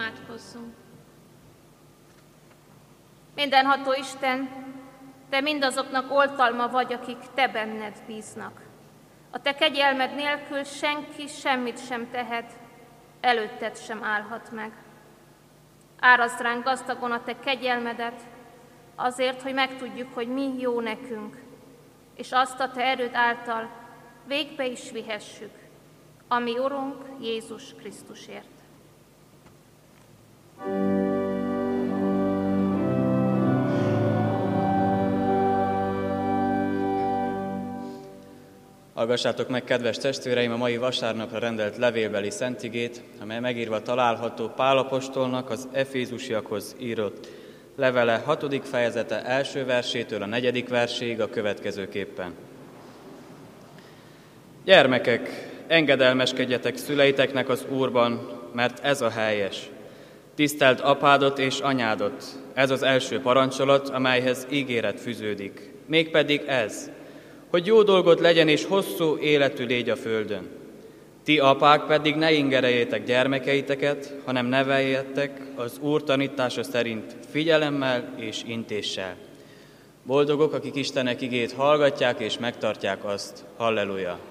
Imádkozzunk. Mindenható Isten, Te mindazoknak oltalma vagy, akik Te benned bíznak. A Te kegyelmed nélkül senki semmit sem tehet, előtted sem állhat meg. Árazd ránk gazdagon a Te kegyelmedet, azért, hogy megtudjuk, hogy mi jó nekünk, és azt a Te erőd által végbe is vihessük, ami Urunk Jézus Krisztusért. Hallgassátok meg, kedves testvéreim, a mai vasárnapra rendelt levélbeli szentigét, amely megírva található Pál apostolnak az Efézusiakhoz írott levele 6. fejezete első versétől a 4. verséig a következőképpen. Gyermekek, engedelmeskedjetek szüleiteknek az Úrban, mert ez a helyes. Tiszteld apádot és anyádot, ez az első parancsolat, amelyhez ígéret fűződik. Mégpedig ez, hogy jó dolgot legyen és hosszú életű légy a földön. Ti apák pedig ne ingereljétek gyermekeiteket, hanem neveljetek az Úr tanítása szerint figyelemmel és intéssel. Boldogok, akik Istenek igét hallgatják és megtartják azt. Halleluja!